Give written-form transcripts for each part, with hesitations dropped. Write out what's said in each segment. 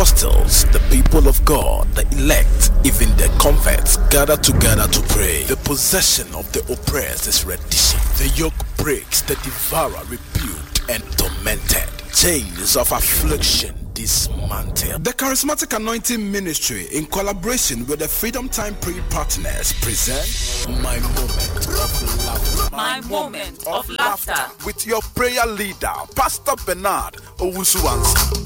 apostles, the people of God, the elect, even the converts gather together to pray. The possession of the oppressed is reddition. The yoke breaks, the devourer rebuked and tormented. Chains of affliction dismantled. The Charismatic Anointing Ministry, in collaboration with the Freedom Time Prayer Partners, present My Moment of Laughter. My Moment of Laughter. With your prayer leader, Pastor Bernard Owusu-Ansah.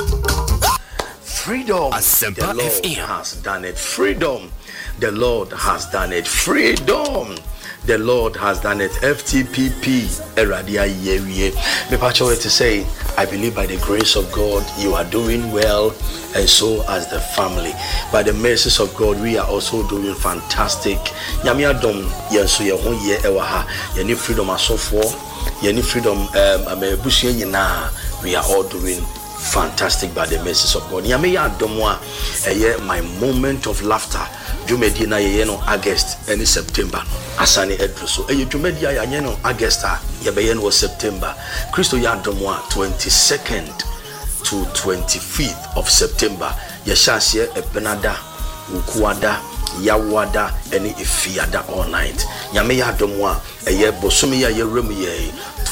Freedom, the Lord has done it. Freedom, the Lord has done it. Freedom, the Lord has done it. FTPP, Eradia Yewie. Me pacho to say, I believe by the grace of God, you are doing well, and so as the family. By the mercies of God, we are also doing fantastic. Nyamia dom yenso ye ho ye ewaha. Ye ni freedom asofo, ye ni freedom amebusu nyina. We are all doing fantastic by the mercies of God. Nyamia domwa my moment of laughter. Jumedi na ye no August and September. Asani edruso. Jumedi ya no August ye be no September. Christo ya domwa 22nd to 25th of September. Ye shasye ebenada ukuada yawada eni ifiada all night. Nyame ya domwa bosumi ya remu ye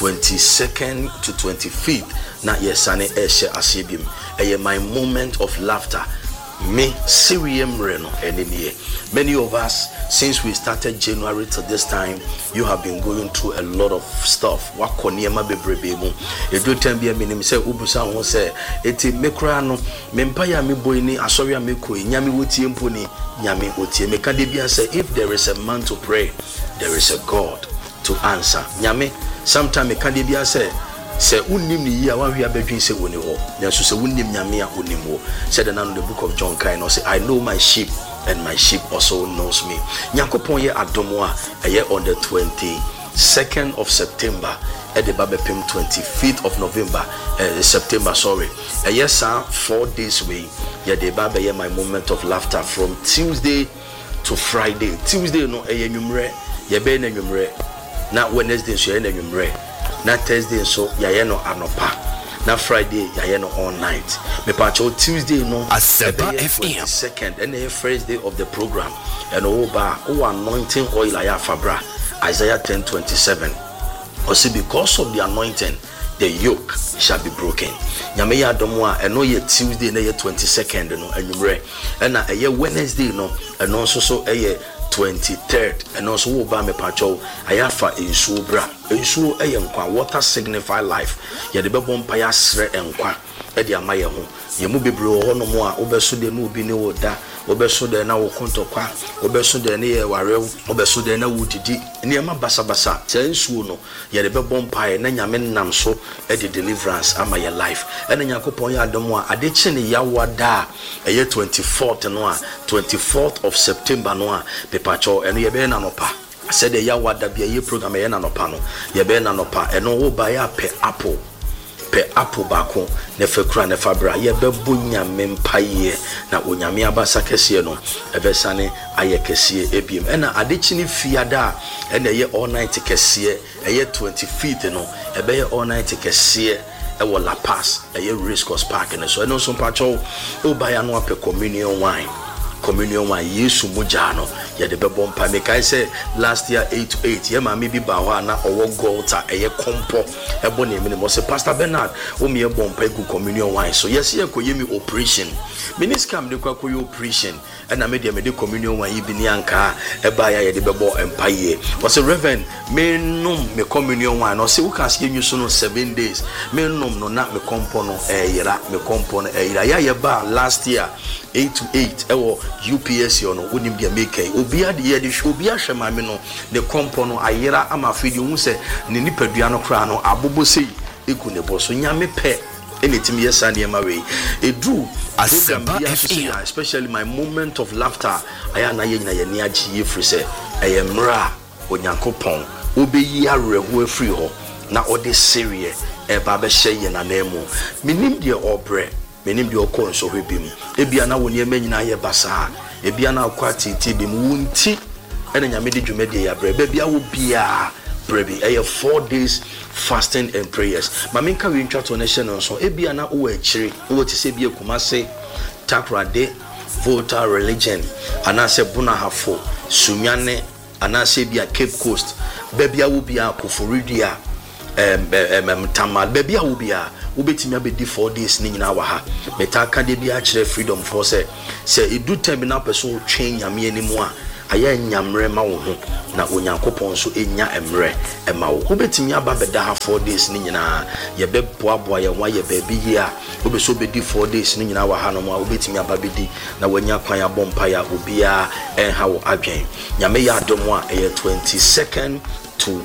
22nd to 25th na yesane eshe asibim. My moment of laughter. Me Sirium Reno enemy. Many of us, since we started January to this time, you have been going through a lot of stuff. Wakoniema bebrebemu. Edo tembi eminim say ubusa won say eti mekra no mempaya me boy ni asoria meko nyame wotie mponi nyame otie meka de bia say if there is a man to pray, there is a God to answer. Nyame sometime meka de bia say unim ni ya wan hia bedwin se woni ho nso se unim nyame a onim ho said in the book of John kind no say I know my sheep and my sheep also knows me. Nyankopon ye adomo a on the 22nd of September at the Babepim 25th of November September sorry yes 4 days way ye the Baba ye my moment of laughter from Tuesday to Friday. Tuesday no enwumre ye be na enwumre na Wednesday so ye na enwumre na Thursday so yayeno anopa na Friday yayeno all night. Me pacho Tuesday no Aseba FM second and the first day of the program and oba anointing oil aya fabra Isaiah 10:27. Also because of the anointing the yoke shall be broken. Nyame ya domo a eno ye Tuesday na ye 22nd no anwumre na ye Wednesday no eno so 23rd and also wo ba me pacho ayafa ensuo bra ensuo nkwa water signify life ye de bebo mpa ya sre nkwa e de amaye ho ye mu bebre ho no mo a obeso de no obi ne wo da obeso de na wo kontokwa obeso de ne ye warew obeso de na wo didi ne ma basa se ensuo no ye de bebo mpa ye na nyame nam so e de deliverance ama ye life e na Yakopon ya adomo a ade chi ne yawada e ye 24th no a 24th of September no a pacho eno ye be na nopa said the yawada bia ye program ye na nopa no ye be na nopa eno wo ba ya pe apple bako ne fekura ne fabra ye be bonya mempaye na onyame abasa kese no ebesane aye kese ebiem ena adechi ne fiada ena ye all night kese ye 25th no ebe ye all night kese ewo La Paz ye Race Course Park ne so eno so pacho o ba ya no ape communion wine Yesu mujano ye de bebo mpa me kai say last year 8-8 ye ma me bi ba ho na owo golta eye kompo ebo na emi mo say Pastor Bernard o me ebo mpa gu communion wine so yes ye ko ye mi operation miniscam de kwa koyo operation na me de communion wine bi ni anka e ba ya ye de bebo mpa ye was a reverend me num me communion wine no say we can see you so no 7 days me num no na me kompo no yira me kompo no yira ya ye ba last year 8-8 ewo UPS no unim dia make obi ade ye de obi ahwe mame no ne kompo no ayira ama fidi hu se ne nipadua no kra no abobo sei eku ne boso nyame pe anytime yesa ne ma we edu Aseba FM especially my moment of laughter aya na ye nyina ye ne agi ye free se eyemra onyankopon obeyi areho afri ho na ode serie e ba be hye ye na nemu minim de obre menim de okon so hwebim ebia na woni emanyina ye basa ebia na akwati tibim wunti ene nyame de dwumade ya bre bia wo bia brebi 4 days fasting and prayers maminka we ntwa to nation so ebia na wo achiri wo ti se bia kumase Takrade voter religion anase Bunahafo Sunyane anase bia Cape Coast bebia wo bia Koforidia Tamal bebia wo bia ubetimi abedi 4 days ni nyina wa ha metaka de bia kire freedom for say edu time na person twen nyame animu a aya nyamre ma wo ho na onyankopon so enya emre ema wo ubetimi aba beda ha 4 days ni nyina ye beboaboa ye wa ye baby yi a obeso bedi 4 days ni nyina wa ha no ma ubetimi aba bedi na wanya kwan abompa ya obia enha wo adwen nyame ya adom a 22nd to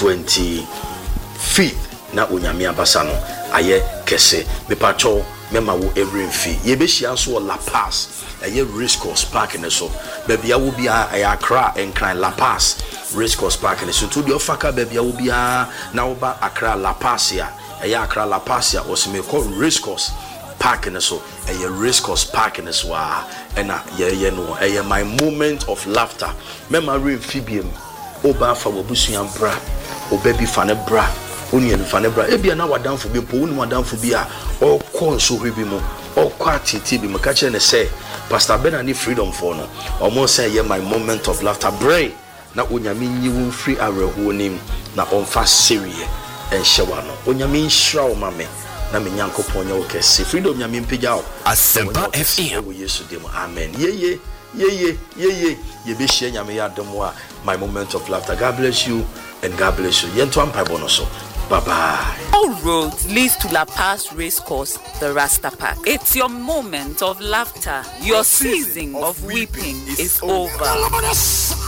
25th na onyame abasa no aye kese mepacho mema wo every fee ye be hia so La Paz aye Race Course Park ne so bebia wo bia aye Accra enkran La Paz Race Course Park ne so to the ofaka bebia wo bia na wo ba Accra La Paz ya aye Accra La Paz ya osime ko Race Course Park ne so aye Race Course Park ne so a na ye no aye my moment of laughter mema refibiem oba fa wo busuan bra obabi fa ne bra oni elufane bra ebia na wadanfo bi po oni wadanfo bi a okọ nso hwebi mu okọ atiti bi maka kire ne say Pastor Benani freedom for no omo say ye my moment of laughter brain na onyame nyiwu free areho nim na onfa serie enhyewa no onyame nhira o mame na me nyankopon nya okese freedom nyame mpegya o Asempa FM Yesu dem amen ye be share nyame ya demo a my moment of laughter. God bless you and God bless you yento ampa bonoso. Bye-bye. All roads leads to La Paz Race Course, the Rasta Park. It's your moment of laughter. Your season of weeping is over.